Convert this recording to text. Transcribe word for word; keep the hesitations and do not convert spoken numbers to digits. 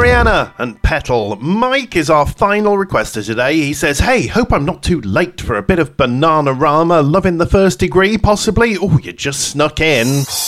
Mariana and Petal. Mike is our final requester today. He says, hey, hope I'm not too late for a bit of Bananarama. Loving the first degree, possibly? Oh, you just snuck in.